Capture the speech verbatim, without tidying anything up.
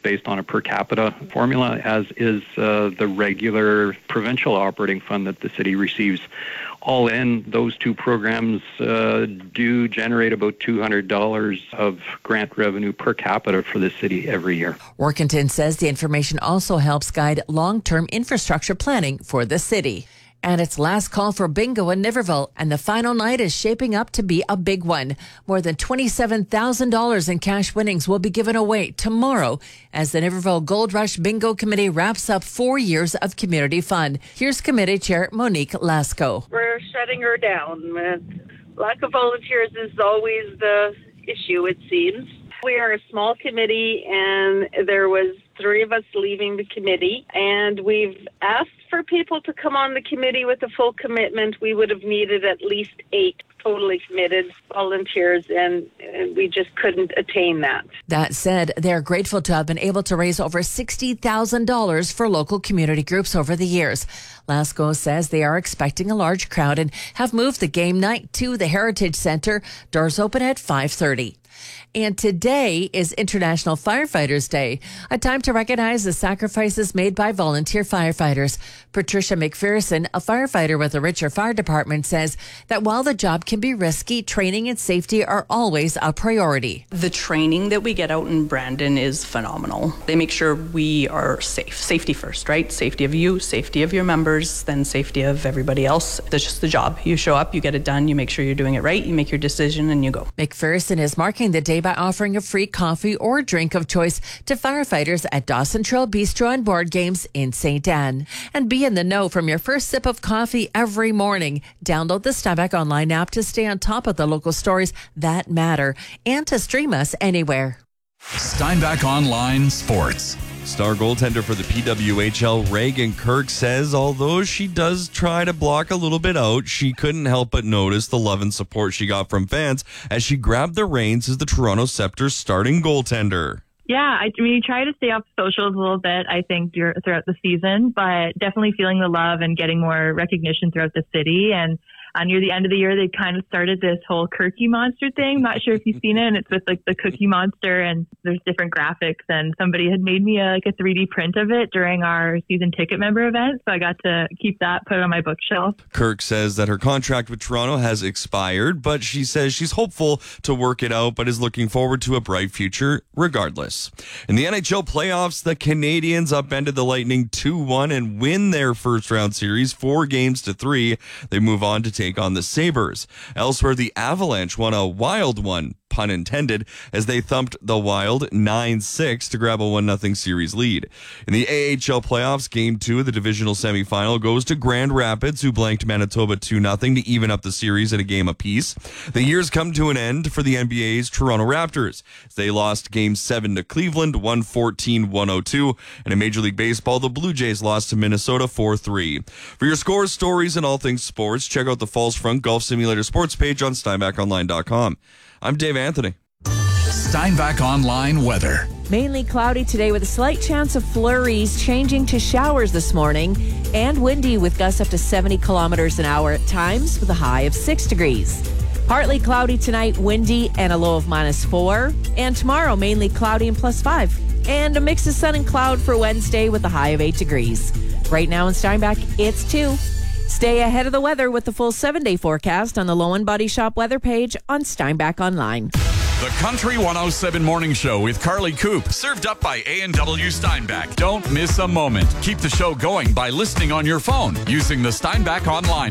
based on a per capita formula, as is uh, the regular provincial operating fund that the city receives. All in, those two programs uh, do generate about two hundred dollars of grant revenue per capita for the city every year. Workington says the information also helps guide long-term infrastructure planning for the city. And it's last call for bingo in Niverville, and the final night is shaping up to be a big one. More than twenty-seven thousand dollars in cash winnings will be given away tomorrow as the Niverville Gold Rush Bingo Committee wraps up four years of community fun. Here's Committee Chair Monique Lasco. We're shutting her down. Lack of volunteers is always the issue, it seems. We are a small committee, and there was three of us leaving the committee, and we've asked for people to come on the committee with a full commitment. We would have needed at least eight totally committed volunteers, and, and we just couldn't attain that. That said, they're grateful to have been able to raise over sixty thousand dollars for local community groups over the years. Lasco says they are expecting a large crowd and have moved the game night to the Heritage Centre. Doors open at five thirty. And today is International Firefighters Day, a time to recognize the sacrifices made by volunteer firefighters. Patricia McPherson, a firefighter with the Richer Fire Department, says that while the job can be risky, training and safety are always a priority. The training that we get out in Brandon is phenomenal. They make sure we are safe. Safety first, right? Safety of you, safety of your members, then safety of everybody else. That's just the job. You show up, you get it done, you make sure you're doing it right, you make your decision, and you go. McPherson is marking the day by offering a free coffee or drink of choice to firefighters at Dawson Trail Bistro and Board Games in Saint Anne. And be in the know from your first sip of coffee every morning. Download the Steinbach Online app to stay on top of the local stories that matter and to stream us anywhere. Steinbach Online Sports. Star goaltender for the P W H L, Reagan Kirk, says although she does try to block a little bit out, she couldn't help but notice the love and support she got from fans as she grabbed the reins as the Toronto Scepter's starting goaltender. Yeah, I mean, you try to stay off socials a little bit, I think, throughout the season, but definitely feeling the love and getting more recognition throughout the city. And uh, near the end of the year, they kind of started this whole Kirky Monster thing. Not sure if you've seen it. And it's with like the Cookie Monster, and there's different graphics. And somebody had made me a, like a three D print of it during our season ticket member event. So I got to keep that, put it on my bookshelf. Kirk says that her contract with Toronto has expired, but she says she's hopeful to work it out, but is looking forward to a bright future regardless. In the N H L playoffs, the Canadiens upended the Lightning two one and win their first round series four games to three. They move on to take on the Sabres. Elsewhere, the Avalanche won a wild one, pun intended, as they thumped the Wild nine six to grab a one nothing series lead. In the A H L playoffs, game two of the divisional semifinal goes to Grand Rapids, who blanked Manitoba two nothing to even up the series at a game apiece. The year's come to an end for the N B A's Toronto Raptors. They lost game seven to Cleveland, one fourteen to one oh two. And in Major League Baseball, the Blue Jays lost to Minnesota four three. For your scores, stories, and all things sports, check out the Falls Front Golf Simulator sports page on Steinbach Online dot com. I'm Dave Anthony. Steinbach Online weather. Mainly cloudy today with a slight chance of flurries, changing to showers this morning, and windy with gusts up to seventy kilometers an hour at times with a high of six degrees. Partly cloudy tonight, windy, and a low of minus four. And tomorrow, mainly cloudy and plus five. And a mix of sun and cloud for Wednesday with a high of eight degrees. Right now in Steinbach, it's two. Stay ahead of the weather with the full seven-day forecast on the Lowen Body Shop weather page on Steinbach Online. The Country one oh seven Morning Show with Carly Coop, served up by A and W Steinbach. Don't miss a moment. Keep the show going by listening on your phone using the Steinbach Online